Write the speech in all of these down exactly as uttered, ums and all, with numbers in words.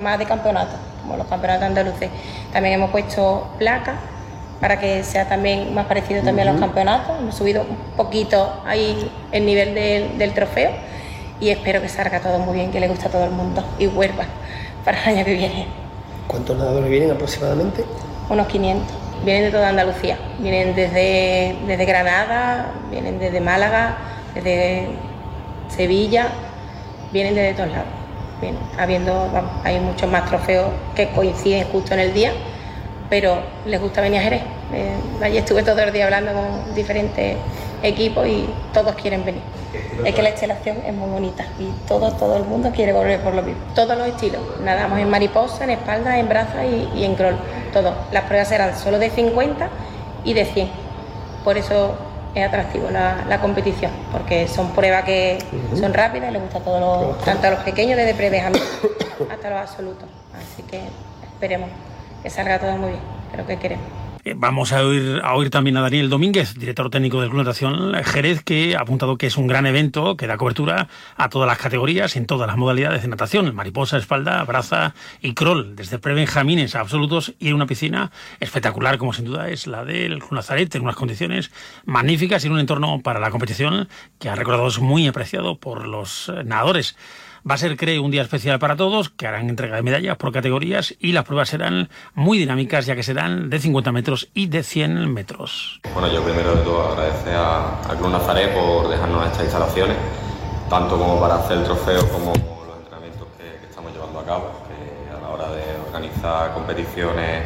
más de campeonato, como los campeonatos andaluces. También hemos puesto placas para que sea también más parecido también uh-huh. a los campeonatos. Hemos subido un poquito ahí el nivel del, del trofeo y espero que salga todo muy bien, que le guste a todo el mundo y vuelva para el año que viene. ¿Cuántos nadadores vienen aproximadamente? Unos quinientos. Vienen de toda Andalucía, vienen desde, desde Granada, vienen desde Málaga, desde Sevilla, vienen desde todos lados. Vienen, habiendo, vamos, hay muchos más trofeos que coinciden justo en el día, pero les gusta venir a Jerez. Eh, allí estuve todo el día hablando con diferentes equipos y todos quieren venir. Es que la instalación es muy bonita y todo, todo el mundo quiere volver por lo mismo. Todos los estilos, nadamos en mariposa, en espalda, en brazas y, y en crawl, todo. Las pruebas serán solo de cincuenta y de cien, por eso es atractivo la, la competición, porque son pruebas que son rápidas y les gusta a todos los, tanto a los pequeños desde pre-benjamín hasta los absolutos, así que esperemos que salga todo muy bien, creo que queremos. Vamos a oír, a oír también a Daniel Domínguez, director técnico del Club Natación Jerez, que ha apuntado que es un gran evento que da cobertura a todas las categorías, en todas las modalidades de natación, mariposa, espalda, braza y crawl, desde prebenjamines a absolutos, y en una piscina espectacular, como sin duda es la del Club Nazaret, en unas condiciones magníficas y en un entorno para la competición que ha recordado es muy apreciado por los nadadores. Va a ser, creo, un día especial para todos, que harán entrega de medallas por categorías y las pruebas serán muy dinámicas, ya que serán de cincuenta metros y de cien metros. Bueno, yo primero de todo agradecer a, a Club Nazaret por dejarnos estas instalaciones, tanto como para hacer el trofeo como los entrenamientos que, que estamos llevando a cabo, que a la hora de organizar competiciones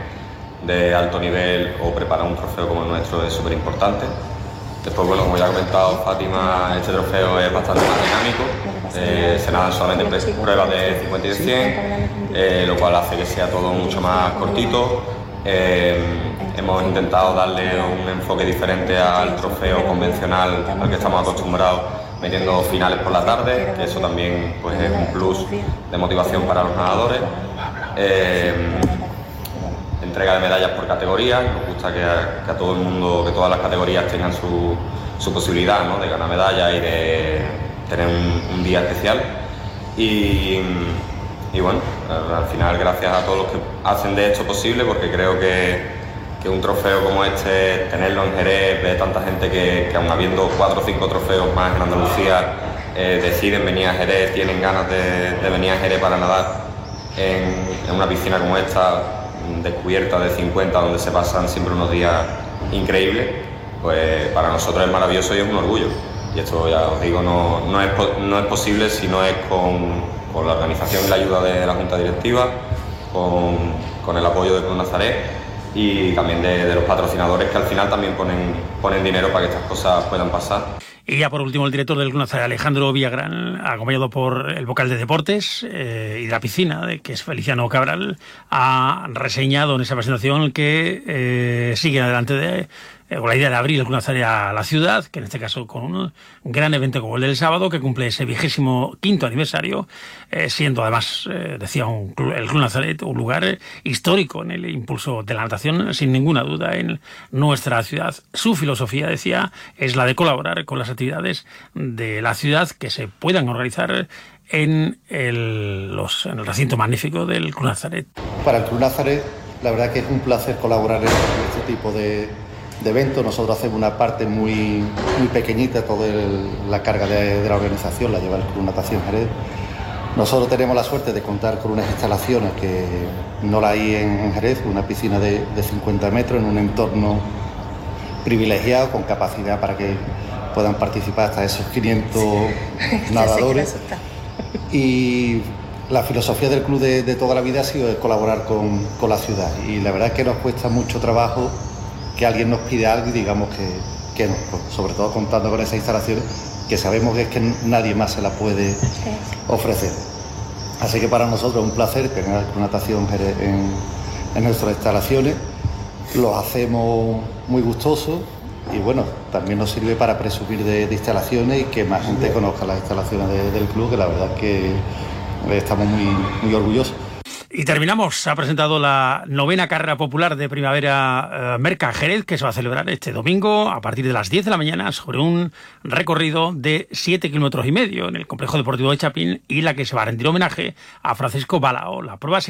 de alto nivel o preparar un trofeo como el nuestro es súper importante. Después, bueno, como ya ha comentado Fátima, este trofeo es bastante más dinámico, eh, se nadan solamente pruebas de cincuenta y de cien, eh, lo cual hace que sea todo mucho más cortito. Eh, hemos intentado darle un enfoque diferente al trofeo convencional al que estamos acostumbrados, metiendo finales por la tarde, que eso también pues, es un plus de motivación para los nadadores. Eh, entrega de medallas por categorías, nos gusta que a, que a todo el mundo, que todas las categorías tengan su, su posibilidad, ¿no?, de ganar medallas y de tener un, un día especial. Y, y bueno, al final gracias a todos los que hacen de esto posible, porque creo que, que un trofeo como este, tenerlo en Jerez, ver tanta gente que, que aun habiendo cuatro o cinco trofeos más en Andalucía, eh, deciden venir a Jerez, tienen ganas de, de venir a Jerez para nadar en, en una piscina como esta, descubierta de cincuenta, donde se pasan siempre unos días increíbles, pues para nosotros es maravilloso y es un orgullo. Y esto, ya os digo, no, no, es, no es posible si no es con, con la organización y la ayuda de la Junta Directiva, con, con el apoyo de Club Nazaret y también de, de los patrocinadores, que al final también ponen, ponen dinero para que estas cosas puedan pasar. Y ya por último el director del Club Nazaret, Alejandro Villagrán, acompañado por el vocal de deportes eh, y de la piscina, de, que es Feliciano Cabral, ha reseñado en esa presentación que eh, sigue adelante de, eh, con la idea de abrir el Club Nazaret a la ciudad, que en este caso con un gran evento como el del sábado, que cumple ese vigésimo quinto aniversario, eh, siendo además, eh, decía un club, el Club Nazaret, un lugar histórico en el impulso de la natación, sin ninguna duda, en nuestra ciudad. Su filosofía, decía, es la de colaborar con las actividades de la ciudad que se puedan organizar en el, los, en el recinto magnífico del Club Nazaret. Para el Club Nazaret, la verdad que es un placer colaborar en este tipo de, de eventos. Nosotros hacemos una parte muy, muy pequeñita, toda el, la carga de, de la organización la lleva el Club Natación Jerez. Nosotros tenemos la suerte de contar con unas instalaciones que no la hay en Jerez, una piscina de, de cincuenta metros en un entorno privilegiado, con capacidad para que puedan participar hasta esos quinientos nadadores. Y la filosofía del club de, de toda la vida ha sido colaborar con, con la ciudad, y la verdad es que nos cuesta mucho trabajo que alguien nos pide algo y digamos que, que no, sobre todo contando con esas instalaciones que sabemos que es que nadie más se la puede ofrecer. Así que para nosotros es un placer tener el Club Natación en, en nuestras instalaciones. Lo hacemos muy gustoso y bueno, también nos sirve para presumir de, de instalaciones y que más gente conozca las instalaciones de, del club, que la verdad es que estamos muy, muy orgullosos. Y terminamos. Se ha presentado la novena carrera popular de primavera eh, Merca Jerez, que se va a celebrar este domingo a partir de las diez de la mañana sobre un recorrido de siete kilómetros y medio en el complejo deportivo de Chapín, y la que se va a rendir homenaje a Francisco Balao. La prueba